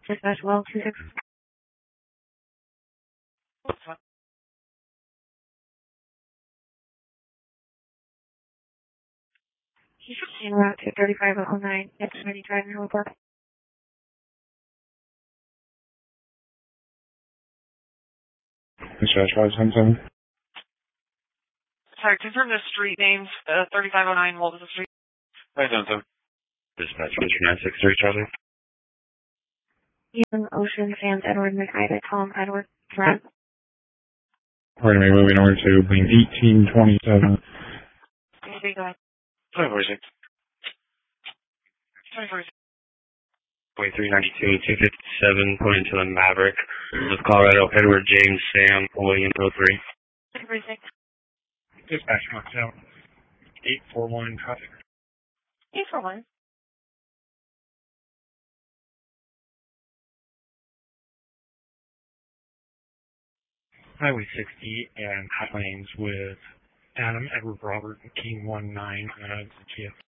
Dispatch well 26. En route to 3509, X-Ready Driver report. Dispatch 577. Sorry, confirm the street names. 3509, what was the street? 577. Dispatch 963, Charlie. Ian Ocean, Sam Edward McIda, Tom Edward, Brad. Pardon me, moving over to lane 1827. Okay, go ahead. 546. 24. 2392, 257, point into the Maverick. This is Colorado, Edward James Sam, William 03. 246. Dispatch marks out. 841 traffic. 841. Highway 60 and hot lanes with Adam Edward Robert King 19 GF.